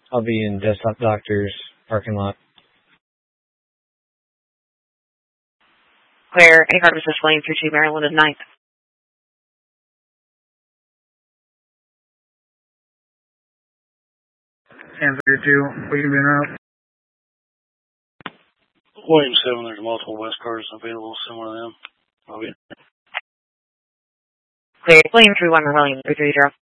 I'll be in Desktop Doctor's parking lot. Clear. Any car Mrs. Flame 32 Maryland at 9th. 1032, we can be out. William 7, there's multiple West cars available, similar to them. Clear. Flame 31 William 330.